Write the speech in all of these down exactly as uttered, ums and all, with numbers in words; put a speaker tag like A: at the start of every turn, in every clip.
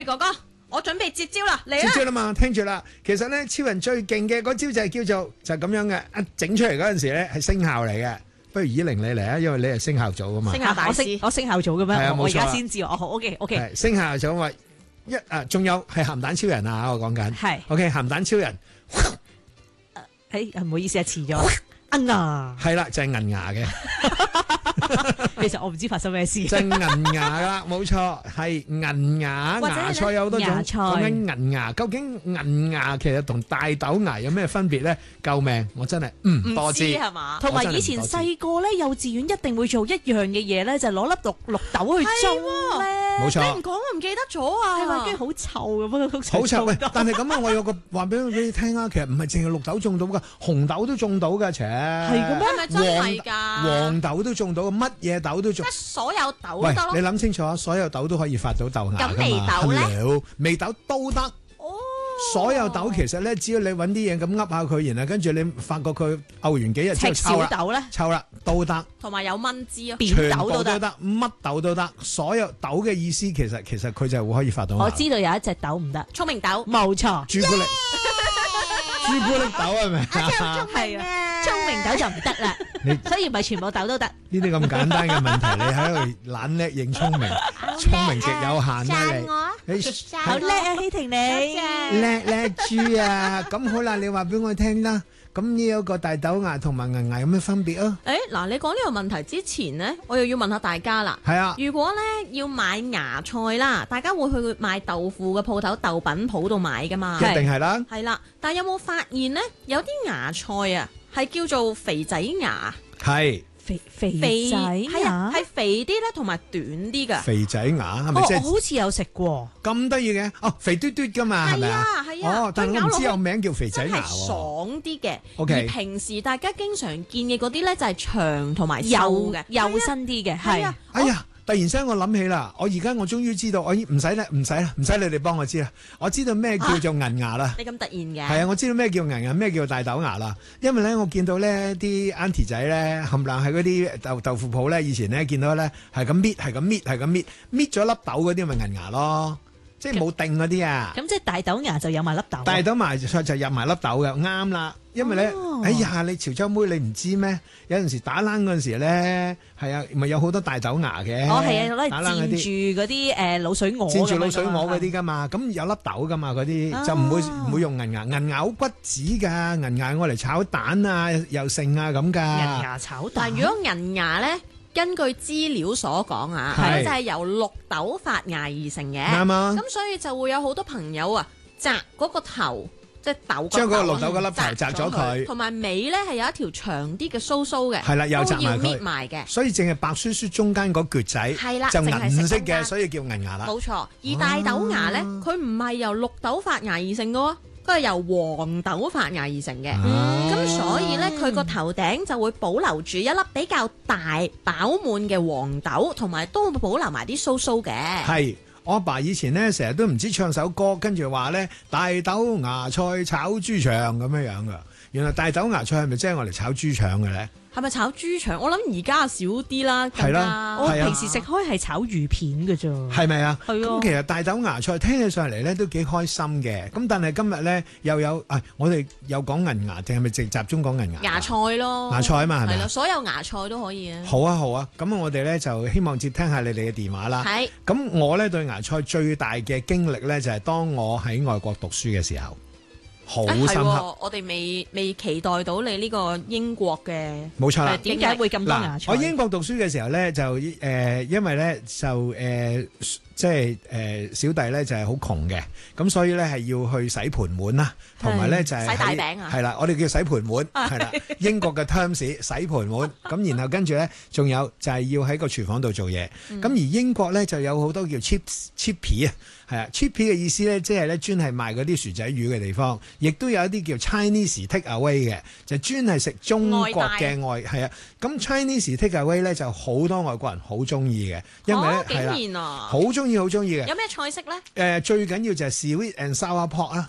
A: 哥哥，我準備接招啦，嚟啦！
B: 接招啦嘛，聽住啦。其實咧，超人最勁嘅嗰招就係叫做就係咁樣嘅，一整出嚟嗰陣時咧係聲效嚟嘅。不如以玲你嚟啊，因為你係聲效組噶嘛。
A: 聲效大師，
C: 我聲效組嘅咩？
B: 係啊，
C: 我而
B: 冇錯啊。
C: 家先知，我好 OK OK。
B: 係聲效組話一啊，仲有係鹹蛋超人啊，我講緊。
C: 係
B: OK，鹹蛋超人。
C: 誒，唔好意思啊，遲咗。嗯啊，
B: 係啦，就係銀牙嘅。
C: 其實我唔知發生咩事。
B: 就係銀牙啦，冇錯，係銀牙。
A: 或者係
B: 芽菜有好多種，
C: 芽菜
B: 講緊銀牙，究竟銀牙其實同大豆芽有咩分別咧？救命，我真係唔多知。
A: 係嘛？
C: 同埋以前細個咧，幼稚園一定會做一樣嘅嘢咧，就係攞粒綠綠豆去種咧。
B: 冇錯。
A: 你唔講我唔記得咗啊！
C: 係咪？跟住好臭咁樣，
B: 好臭喂！但係咁啊，我有個話俾俾你聽啊，其實唔係淨係綠豆種到噶，紅豆都種到噶，且係
C: 嘅咩？
A: 係咪真係㗎？
B: 黃豆都種到，乜嘢豆都種。
A: 即係所有豆
B: 喂，
A: 都得咯。
B: 你諗清楚啊！所有豆都可以發到豆芽㗎嘛。
A: 咁味豆咧
B: Hello，味豆都得。
A: 哦，
B: 所有豆其實咧，只要你揾啲嘢咁噏下佢，然後跟住你發覺佢漚完幾日之後
C: 赤
B: 臭啦，
C: 小豆咧，
B: 臭啦都得。
A: 同埋有蚊枝咯。
C: 扁
B: 全
C: 豆都得。
B: 部都得，乜豆都得，所有豆嘅意思其實其實佢就會可以發到芽。
C: 我知道有一隻豆唔得，
A: 聰明豆。
C: 冇錯，
B: 朱古力，朱古力豆係咪？
C: 係啊，聰明豆就唔得啦。
B: 你
C: 所以唔係全部豆都得。
B: 呢啲咁簡單嘅問題，你喺度懶叻認聰明，聰明極有限啦你。你
C: 好叻啊，希婷你。
B: 叻叻豬啊！咁好啦，你話俾我聽啦。咁呢有個大豆芽同埋銀芽有咩分別啊？
A: 誒嗱，你講呢個問題之前呢，我又要問下大家啦。
B: 係啊，
A: 如果咧要買芽菜啦，大家會去買豆腐嘅鋪頭、豆品鋪度買噶嘛？
B: 一定係啦。
A: 係啦，但係有冇發現呢？有啲芽菜啊，係叫做肥仔芽，
B: 係
C: 肥肥
A: 肥
C: 仔
A: 係啊，
C: 芽，
A: 係肥啲咧，同埋短啲噶。
B: 肥仔芽係咪
C: 哦，
B: 即係
C: 我好似有食過。
B: 咁得意嘅？哦，肥嘟嘟噶嘛，係咪
A: 係
B: 啊？
A: 啊係啊，
B: 哦，但係我唔知有名叫肥仔
A: 真係
B: 芽喎。
A: 爽啲嘅。
B: OK
A: 而平時大家經常見嘅嗰啲咧，就係長同埋瘦
C: 幼
A: 嘅，
C: 幼身啲嘅，係
A: 係啊。
B: 哎呀！突然間我諗起啦，我而家我終於知道，我唔使啦，唔使啦，唔使你哋幫我知啦，我知道咩叫做銀芽啦。
A: 你咁突然嘅？
B: 係啊，我知道咩叫銀芽，咩叫大豆芽啦。因為咧，我見到咧啲 auntie 仔咧，冚唪唥喺嗰啲豆豆腐鋪咧，以前咧見到咧係咁搣，係咁搣，係咁搣，搣咗粒豆嗰啲咪銀芽咯，即係冇定嗰啲啊。
C: 咁即係大豆芽就有埋粒豆。
B: 大豆芽就就入埋粒豆嘅，啱啦。因為咧，
C: 哦
B: 哎呀，你潮州妹你唔知咩？有陣時打冷嗰陣時咧，係啊，咪有好多大豆芽嘅。
C: 哦，係啊，攞嚟
B: 打冷嗰啲
C: 煎住嗰啲誒滷水鵝咁樣㗎嘛。
B: 煎住滷水鵝嗰啲噶嘛，咁有粒豆噶嘛，嗰啲
C: 啊
B: 就唔會唔會用銀芽，銀芽好骨子噶，銀芽我嚟炒蛋啊，又剩啊咁
C: 銀
B: 噶。
C: 芽炒蛋。
A: 但如果銀芽咧，根據資料所講啊，
B: 係
A: 佢就係由綠豆發芽而成嘅。
B: 啱啊，
A: 咁所以就會有好多朋友啊，摘嗰個頭，即係豆
B: 將嗰個綠豆嗰粒頭
A: 摘
B: 摘咗佢
A: 同埋尾咧係有一條長啲嘅鬚鬚嘅，
B: 係啦，又
A: 都要搣
B: 摘埋佢，
A: 埋嘅。
B: 所以淨係白雪雪中間嗰橛仔
A: 係啦，
B: 就
A: 淨係
B: 銀色嘅，
A: 食中間
B: 所以叫銀芽啦。
A: 冇錯。而大豆芽咧，佢唔係由綠豆發芽而成嘅喎，佢係由黃豆發芽而成嘅。
B: 啊
A: 咁所以咧，佢個頭頂就會保留住一粒比較大飽滿嘅黃豆，同埋都會保留埋啲鬚鬚嘅。
B: 係。我阿爸以前咧成日都唔知唱首歌，跟住話咧大豆芽菜炒豬腸咁樣樣噶。原來大豆芽菜係咪即係我嚟炒豬腸嘅咧？
A: 係咪炒豬腸？我諗而家少啲啦，
B: 係
A: 更加
B: 啦
C: 我
B: 係啊
C: 平時食開係炒魚片嘅啫。
B: 係咪啊？
C: 係啊
B: 咁其實大豆芽菜聽起上嚟咧都幾開心嘅。咁但係今日咧又有啊，我哋有講銀芽定係咪直集中講銀芽？
A: 芽菜咯，
B: 芽菜啊嘛係咪啊
A: 係咯，所有芽菜都可以啊。
B: 好啊好啊，咁我哋咧就希望接聽下你哋嘅電話啦。
A: 係
B: 咁我咧對芽菜最大嘅經歷咧就係當我喺外國讀書嘅時候，好
A: 啊係
B: 深刻。
A: 喎我哋未未期待到你呢個英國嘅
B: 冇錯啦。
C: 點解會咁多芽菜？
B: 我英國讀書嘅時候咧，就誒、呃，因為咧就誒、呃，即係誒、呃，小弟咧就係好窮嘅，咁所以咧係要去洗盤碗啦，同埋咧就係
A: 洗大
B: 喺
A: 餅啊
B: 係啦，我哋叫洗盤碗，係啦，英國嘅 terms 洗盤碗，咁然後跟住咧仲有就係要喺個廚房度做嘢，咁、
A: 嗯
B: 而英國咧就有好多叫 chips chippy 啊。係啊 cheapy 嘅意思咧，即係咧專係賣嗰啲薯仔魚嘅地方，亦都有一啲叫 Chinese take away 嘅，就專係食中國嘅外係啊。咁 Chinese take away 咧就好多外國人好中意嘅，因為咧
A: 哦
B: 係啦，
A: 竟然啊，
B: 好中意好中意嘅。
A: 有咩菜式咧？
B: 誒、呃、最緊要就係 sweet and sour pork 啦。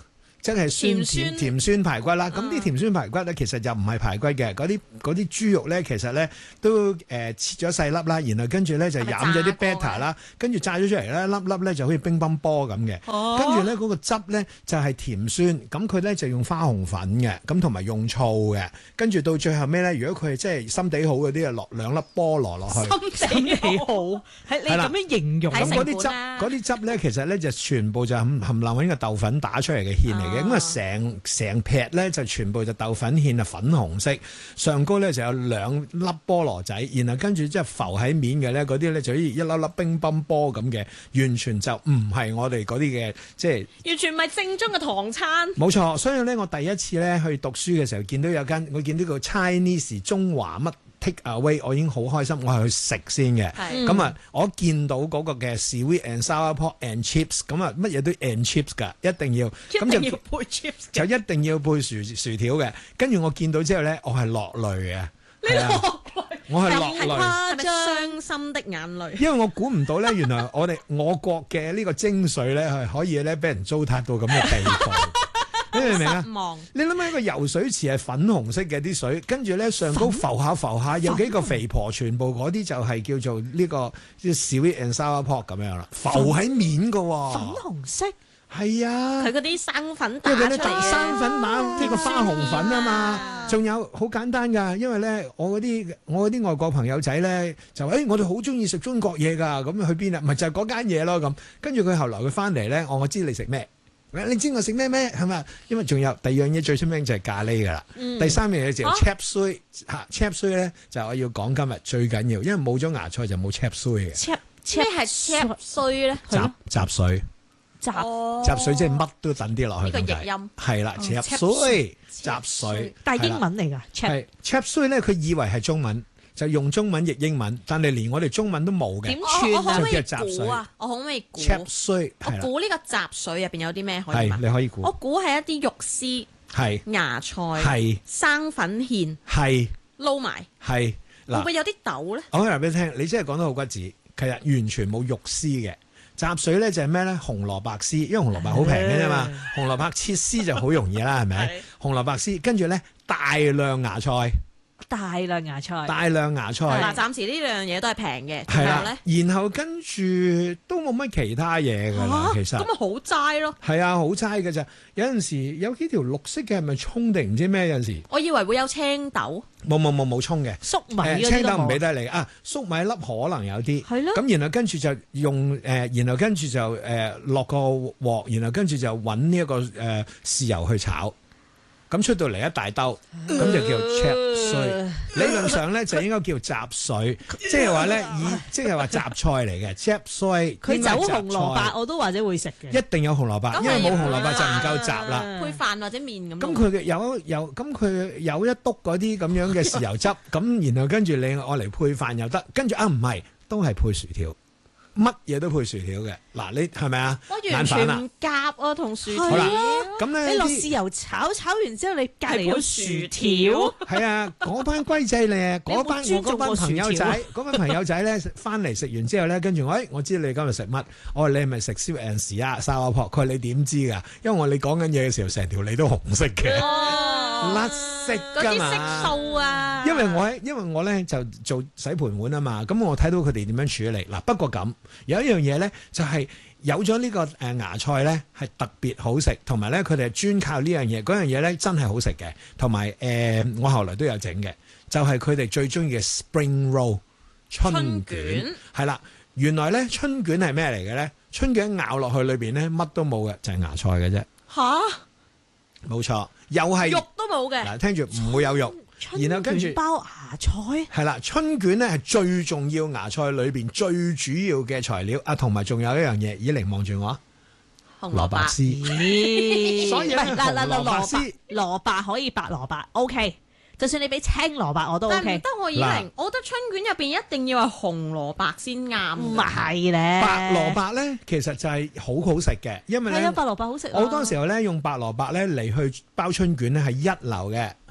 B: 真係酸
A: 甜酸
B: 甜甜酸排骨啦。咁啲
A: 嗯
B: 甜酸排骨咧，其實就唔係排骨嘅，嗰啲嗰啲豬肉咧，其實咧都誒、呃、切咗細粒啦，然後跟住咧就
A: 係咪
B: 飲咗啲
A: 炸過嘅
B: batter 啦，跟住炸咗出嚟咧，粒粒咧就好似乒乓波咁嘅。
C: 哦
B: 跟住咧嗰個汁咧就係甜酸，咁佢咧就用花紅粉嘅，咁同埋用醋嘅。跟住到最後尾咧，如果佢係即係心地好嗰啲啊，落兩粒菠蘿落去。
C: 心地好，係你
B: 係啦
C: 咁樣形容
A: 睇成
B: 咁嗰啲汁
A: 本啦
B: 嗰啲汁咧，其實咧就全部就含含淋喺個豆粉打出嚟嘅芡嚟嘅，
A: 啊
B: 咁啊成成劈咧就全部就豆粉芡啊粉紅色，上高咧就有兩粒菠蘿仔，然後跟住即係浮喺面嘅咧，嗰啲咧就好似一粒粒乒乓波咁嘅，完全就唔係我哋嗰啲嘅即係。
A: 完全唔係正宗嘅唐餐。
B: 冇錯，所以咧我第一次咧去讀書嘅時候，見到有間我見到個 Chinese 中華乜 take away，我已經好開心，我係去食先嘅。
A: 係
B: 咁啊，我見到嗰個嘅 sweet and sour pork and chips，咁啊乜嘢都 and chips 㗎，一定要，咁就
A: 一定要配 chips
B: 就
A: 嘅。
B: 一定要配薯薯條嘅。跟住我見到之後咧，我係落淚嘅。係啊，我係落淚。
A: 係咪傷心的眼淚？
B: 因為我估唔到咧，原來我哋我國嘅呢個精髓咧係可以咧俾人糟蹋到咁嘅地步，你明唔明啊？
A: 失望。
B: 你諗下一個游水池係粉紅色嘅啲水，跟住咧上高浮下浮下，有幾個肥婆，全部嗰啲就係叫做呢個叫 sweet and sour pork 咁樣啦，浮喺面噶喎。
C: 粉紅色，
B: 係啊
A: 佢，嗰啲生粉打
B: 因為佢咧
A: 出嚟嘅
B: 生粉打呢個花紅粉啊嘛
A: 啊。
B: 仲有好簡單㗎，因為咧我嗰啲我嗰啲外國朋友仔咧就誒、欸、我哋好中意食中國嘢㗎，咁去邊啊？咪就係嗰間嘢咯咁。跟住佢後來佢翻嚟咧，我我知你食咩。你知我食咩咩係咪？因為仲有第二樣嘢最出名就係咖喱㗎啦。
A: 嗯
B: 第三樣嘢就係
A: 啊
B: chap suey 嚇 chap suey 咧就我要講今日最緊要，因為冇咗芽菜就冇 chap suey 嘅。
C: 切
A: 咩係 chap 衰咧？
B: 雜
C: 係咯
B: 雜水，
C: 雜，
A: 哦
B: 雜水即係乜都等啲落去
A: 呢個
B: 咁解。
A: 譯音
B: 係啦
C: 哦
B: ，chap
A: chap
B: suey
A: 水
B: 雜水，
C: 但係英
B: 係啦
C: 文嚟㗎，chap
B: 係 chap suey 咧，佢以為係中文，就用中文譯英文，但係連我哋中文都冇嘅
A: 點。
C: 我
A: 串啊？我可唔可以
B: 就叫雜水
A: 估啊？我可唔可以估？
B: chap suey
A: 我
B: 係啦，
A: 估呢個雜水入邊有啲咩可以問？
B: 係你可以估
A: 我，估係一啲肉絲、
B: 係
A: 芽菜、
B: 係
A: 生粉芡
B: 係
A: 撈埋，
B: 係
A: 會唔
B: 嗱
A: 會，有啲豆咧？
B: 我話俾你聽，你真係講得好骨子，其實完全冇肉絲嘅。雜水咧就係咩咧？紅蘿蔔絲，因為紅蘿蔔好平嘅啫嘛，紅蘿蔔切絲就好容易啦，係咪
A: 係？
B: 紅蘿蔔絲，跟住咧大量芽菜，
C: 大量芽菜，
B: 大量芽菜。
A: 嗱，暫時呢兩樣嘢都係平嘅，仲
B: 係啦
A: 有咧，，
B: 然後跟住都冇乜其他嘢㗎啦，其實
A: 咁咪好齋咯。
B: 係啊，好齋㗎咋。有陣時有幾條綠色嘅係咪葱定唔知咩？有陣時
A: 我以為會有青豆，
B: 冇冇冇冇葱嘅。
C: 粟米
B: 誒
C: 嗰啲都
B: 青豆唔俾
C: 冇，
B: 得你啊，粟米粒可能有啲，
C: 係咯
B: 咁然後跟住就用誒、呃然後跟住就誒落、個鑊，然後跟住就揾呢一個誒、呃、豉油去炒，咁出到嚟一大兜，咁就叫 chap 水。理論上咧就應該叫雜水，即係話咧以即係話雜菜嚟嘅 chap 水。
C: 佢
B: 應該係
C: 走紅蘿
B: 雜菜
C: 蔔我都或者會食嘅，
B: 一定有紅蘿蔔，
A: 咁
B: 因為冇
A: 係
B: 紅蘿蔔就唔夠雜
C: 啊
B: 啦。
A: 配飯或者麵咁咯。
B: 咁佢嘅有有咁佢有一篤嗰啲咁樣嘅豉油汁，咁然後跟住你愛嚟配飯又得，跟住啊唔係都係配薯條，乜嘢都配薯條嘅。嗱你係咪啊？
A: 我完全
B: 眼飯啦
A: 唔夾啊，同薯
C: 係
B: 好啦
A: 條。
B: 咁咧
C: 你落
B: 啲
C: 豉油炒，炒完之後你隔離有薯
A: 係
C: 條
A: 配，
B: 係啊，嗰班龜仔咧，
C: 你有冇
B: 嗰班我
C: 尊重
B: 嗰班
C: 過
B: 朋友仔
C: 薯條啊，
B: 嗰班朋友仔咧翻嚟食完之後咧，跟住我，誒，我知你今日食乜？我話你係咪食燒人士啊、沙鍋佢話你點知㗎？因為我你講緊嘢嘅時候，成條脷都紅色嘅，
A: 哦
B: 甩色
A: 嗰啲
B: 㗎嘛。
A: 色素啊，
B: 因為我喺因為我咧就做洗盤碗啊嘛，咁我睇到佢哋點樣處理嗱。不過咁有一樣嘢咧，就係、有咗呢個誒芽菜咧，係特別好食，同埋咧佢哋係專靠呢樣嘢，嗰樣嘢咧真係好食嘅。同埋誒，我後來都有整嘅，就係佢哋最中意嘅 spring roll 春
A: 春
B: 卷
A: 卷
B: 係啦。原來咧春卷係咩嚟嘅咧？春卷咬落去裏邊咧乜都冇嘅，就係、芽菜嘅啫。
A: 吓
B: 冇錯，又係
A: 肉都冇嘅。
B: 嗱，聽住唔會有肉。然後跟住
C: 春卷包芽菜，
B: 係啦，春卷咧係最重要芽菜裏邊最主要嘅材料啊，同埋仲有一樣嘢，以玲望住我，
A: 紅蘿
B: 蘿蔔
A: 蔔，
B: 絲。
C: 咦
B: 所以咧
C: 喂嗱嗱嗱
B: 紅蘿蔔
C: 蘿
B: 絲
C: 蔔蘿蔔可以白蘿蔔，OK，就算你俾青蘿蔔我都
A: 但係唔
C: OK，
A: 得我以
B: 嗱
A: 玲，我覺得春卷入邊一定要係紅蘿蔔先啱。
C: 唔係咧，
B: 白蘿蔔咧其實就係好好食嘅，因為咧
C: 係啊，白蘿蔔好食啊，
B: 好多時候咧用白蘿蔔咧嚟去包春卷咧係一流嘅，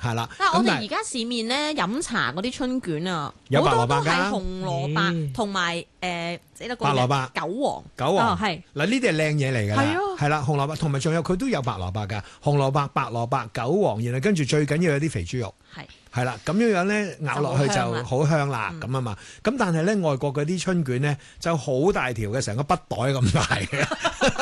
B: 係啦。
A: 但係我
B: 咁但係
A: 哋而家市面咧飲茶嗰啲春卷啊，
B: 有
A: 好多都
B: 白蘿蔔㗎
A: 係紅蘿蔔
C: 嗯
A: 同埋誒死得
B: 白蘿蔔
A: 韭黃。
B: 韭黃
C: 哦係
B: 嗱，呢啲係靚嘢嚟㗎啦，
C: 係啊
B: 係啦，紅蘿蔔同埋仲有佢都有白蘿蔔㗎，紅蘿蔔、白蘿蔔、韭黃，然後跟住最緊要有啲肥豬肉。
A: 係
B: 係啦，咁樣樣咧咬落去就
A: 就好香啦
B: 好香啦，咁啊嘛。咁但係咧外國嗰啲春卷咧就好大條嘅，成個筆袋咁大嘅。